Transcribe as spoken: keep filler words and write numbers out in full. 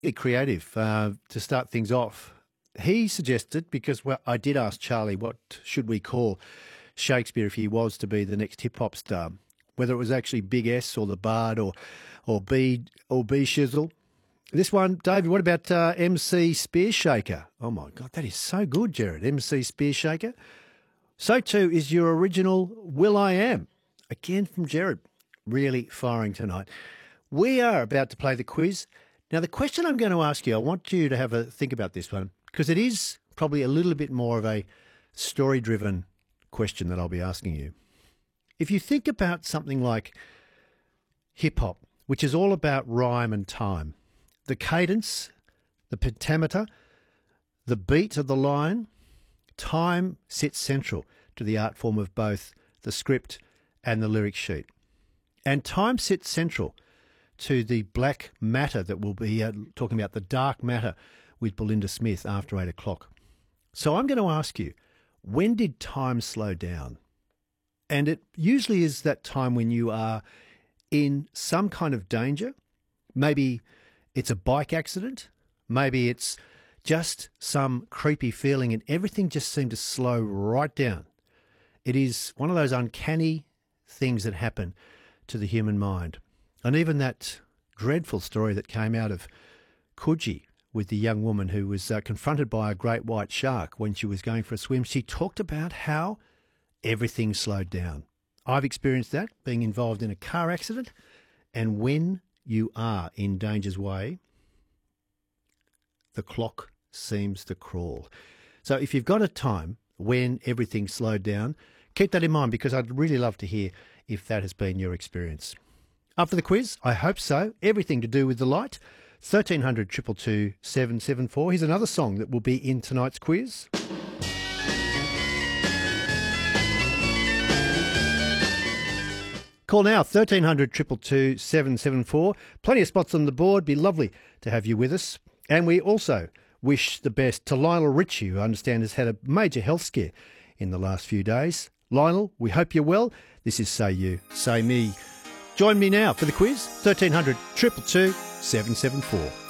creative uh, to start things off. He suggested, because well, I did ask Charlie what should we call Shakespeare if he was to be the next hip hop star, whether it was actually Big S or the Bard or or B or B Shizzle. This one, David, what about uh, M C Spearshaker? Oh my God, that is so good, Jared. M C Spearshaker. So too is your original Will I Am, again from Jared. Really firing tonight. We are about to play the quiz. Now, the question I'm going to ask you, I want you to have a think about this one, because it is probably a little bit more of a story-driven question that I'll be asking you. If you think about something like hip-hop, which is all about rhyme and time, the cadence, the pentameter, the beat of the line, time sits central to the art form of both the script and the lyric sheet. And time sits central to the black matter that we'll be uh, talking about, the dark matter with Belinda Smith after eight o'clock. So I'm going to ask you, when did time slow down? And it usually is that time when you are in some kind of danger. Maybe it's a bike accident. Maybe it's just some creepy feeling and everything just seemed to slow right down. It is one of those uncanny things that happen to the human mind. And even that dreadful story that came out of Coogee with the young woman who was uh, confronted by a great white shark when she was going for a swim, she talked about how everything slowed down. I've experienced that, being involved in a car accident. And when you are in danger's way, the clock seems to crawl. So if you've got a time when everything slowed down, keep that in mind, because I'd really love to hear if that has been your experience. Up for the quiz? I hope so. Everything to do with the light. thirteen hundred, two two two, seven seven four. Here's another song that will be in tonight's quiz. Call now, thirteen hundred, two two two, seven seven four. Plenty of spots on the board. Be lovely to have you with us. And we also wish the best to Lionel Richie, who I understand has had a major health scare in the last few days. Lionel, we hope you're well. This is Say You, Say Me. Join me now for the quiz, thirteen hundred, two two two, seven seven four.